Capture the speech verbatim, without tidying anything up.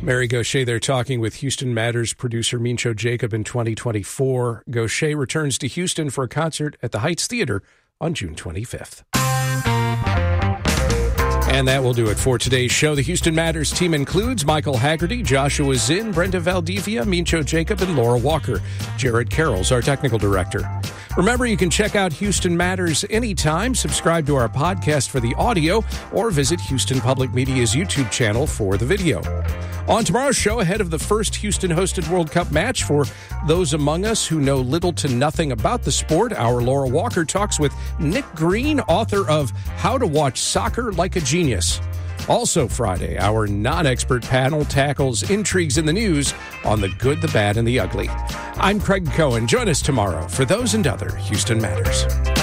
Mary Gaucher there talking with Houston Matters producer Mincho Jacob in twenty twenty-four. Gaucher returns to Houston for a concert at the Heights Theater on June twenty-fifth. And that will do it for today's show. The Houston Matters team includes Michael Haggerty, Joshua Zinn, Brenda Valdivia, Mincho Jacob, and Laura Walker. Jared Carroll's our technical director. Remember, you can check out Houston Matters anytime, subscribe to our podcast for the audio, or visit Houston Public Media's YouTube channel for the video. On tomorrow's show, ahead of the first Houston-hosted World Cup match, for those among us who know little to nothing about the sport, our Laura Walker talks with Nick Green, author of How to Watch Soccer Like a Genius. Also Friday, our non-expert panel tackles intrigues in the news on the good, the bad, and the ugly. I'm Craig Cohen. Join us tomorrow for those and other Houston Matters.